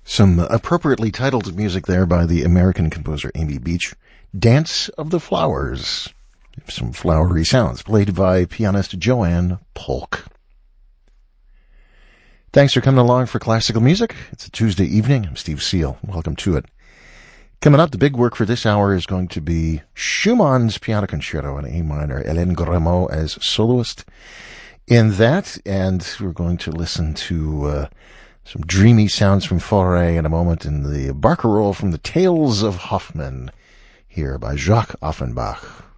Some appropriately titled music there by the American composer Amy Beach. Dance of the Flowers. Some flowery sounds played by pianist Joanne Polk. Thanks for coming along for classical music. It's a Tuesday evening. I'm Steve Seal. Welcome to it. Coming up, the big work for this hour is going to be Schumann's Piano Concerto in A minor, Hélène Grimaud as soloist in that, and we're going to listen to some dreamy sounds from Fauré in a moment in the barcarolle from the Tales of Hoffmann, here by Jacques Offenbach.